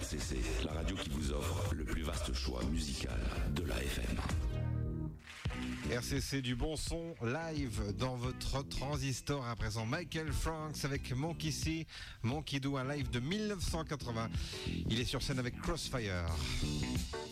RCC, la radio qui vous offre le plus vaste choix musical de la FM. RCC, du bon son live dans votre transistor. À présent, Michael Franks avec Monkey See, Monkey Do, un live de 1980. Il est sur scène avec Crossfire.